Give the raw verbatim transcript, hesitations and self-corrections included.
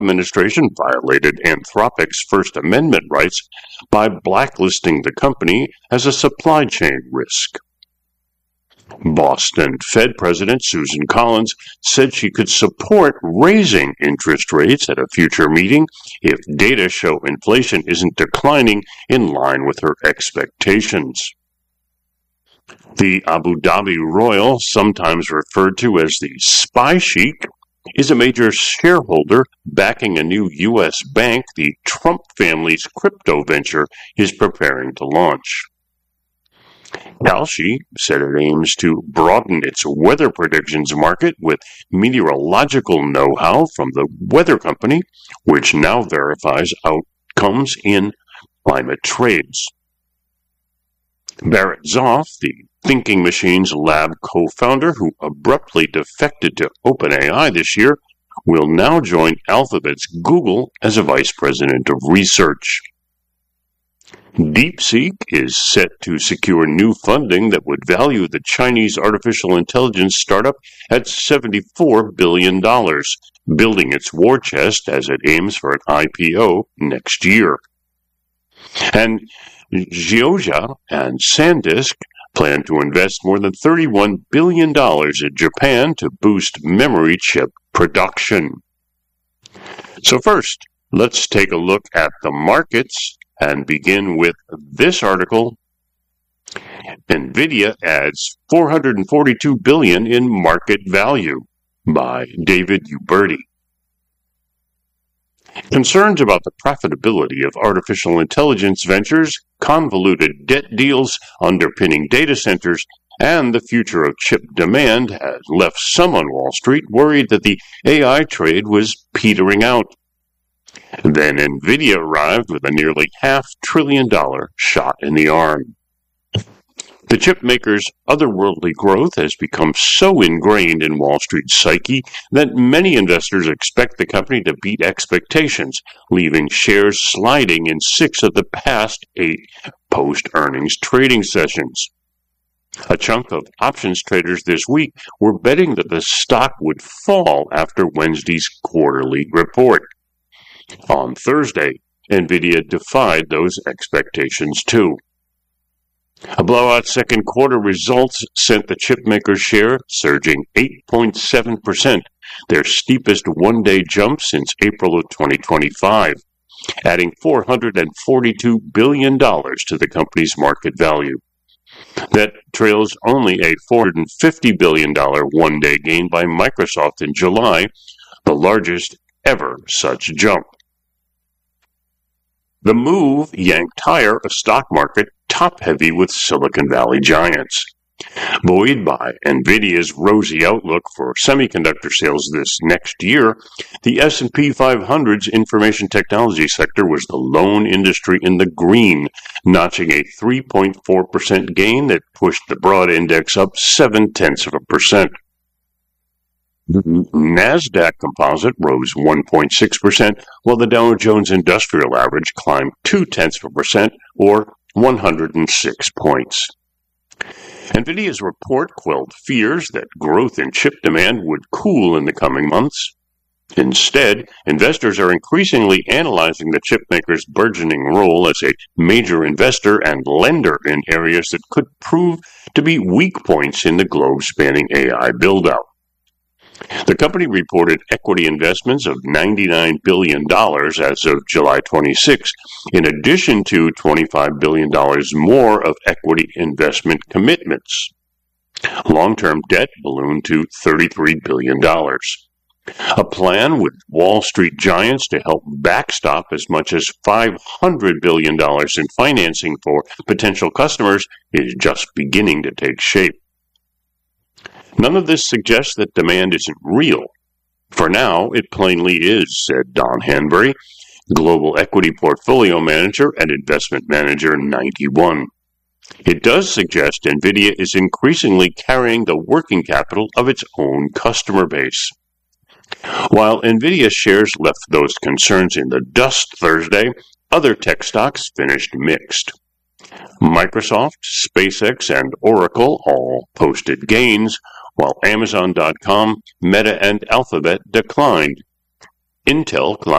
administration violated Anthropic's First Amendment rights by blacklisting the company as a supply chain risk. Boston Fed President Susan Collins said she could support raising interest rates at a future meeting if data show inflation isn't declining in line with her expectations. The Abu Dhabi Royal, sometimes referred to as the Spy Sheik, is a major shareholder backing a new U S bank the Trump family's crypto venture is preparing to launch. Kalshi said it aims to broaden its weather predictions market with meteorological know-how from the weather company, which now verifies outcomes in climate trades. Barrett Zoff, the Thinking Machines Lab co-founder who abruptly defected to OpenAI this year, will now join Alphabet's Google as a vice president of research. DeepSeek is set to secure new funding that would value the Chinese artificial intelligence startup at seventy-four billion dollars, building its war chest as it aims for an I P O next year. And Gioja and SanDisk plan to invest more than thirty-one billion dollars in Japan to boost memory chip production. So first, let's take a look at the markets and begin with this article. NVIDIA adds four hundred forty-two billion dollars in market value by David Uberti. Concerns about the profitability of artificial intelligence ventures, convoluted debt deals underpinning data centers, and the future of chip demand has left some on Wall Street worried that the A I trade was petering out. Then NVIDIA arrived with a nearly half trillion dollar shot in the arm. The chip maker's otherworldly growth has become so ingrained in Wall Street's psyche that many investors expect the company to beat expectations, leaving shares sliding in six of the past eight post-earnings trading sessions. A chunk of options traders this week were betting that the stock would fall after Wednesday's quarterly report. On Thursday, NVIDIA defied those expectations too. A blowout second quarter results sent the chipmaker's share surging eight point seven percent, their steepest one-day jump since April of twenty twenty-five, adding four hundred forty-two billion dollars to the company's market value. That trails only a four hundred fifty billion dollars one-day gain by Microsoft in July, the largest ever such jump. The move yanked higher a stock market top-heavy with Silicon Valley giants. Buoyed by NVIDIA's rosy outlook for semiconductor sales this next year, the S and P five hundred's information technology sector was the lone industry in the green, notching a three point four percent gain that pushed the broad index up seven-tenths of a percent. The NASDAQ composite rose one point six percent, while the Dow Jones Industrial Average climbed two-tenths of a percent, or one hundred six points. NVIDIA's report quelled fears that growth in chip demand would cool in the coming months. Instead, investors are increasingly analyzing the chipmaker's burgeoning role as a major investor and lender in areas that could prove to be weak points in the globe-spanning A I build-out. The company reported equity investments of ninety-nine billion dollars as of July twenty-sixth, in addition to twenty-five billion dollars more of equity investment commitments. Long-term debt ballooned to thirty-three billion dollars. A plan with Wall Street giants to help backstop as much as five hundred billion dollars in financing for potential customers is just beginning to take shape. None of this suggests that demand isn't real. For now, it plainly is, said Don Hanbury, Global Equity Portfolio Manager and Investment Manager ninety-one. It does suggest NVIDIA is increasingly carrying the working capital of its own customer base. While NVIDIA shares left those concerns in the dust Thursday, other tech stocks finished mixed. Microsoft, SpaceX, and Oracle all posted gains, while Amazon dot com, Meta, and Alphabet declined. Intel climbed